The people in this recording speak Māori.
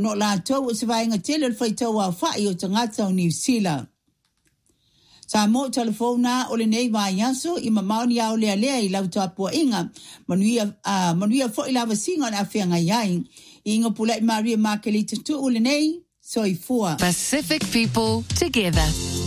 no la tau o se vainga tele le whaitau a whai o tangata o New Zealand. Sa mo telefona o le nei vai yaso I mamaoni au lea I lau tapua inga manuia fo I lava singa na whianga iai inga pula I Maria Makelita tu o le nei soifua. Pacific people together.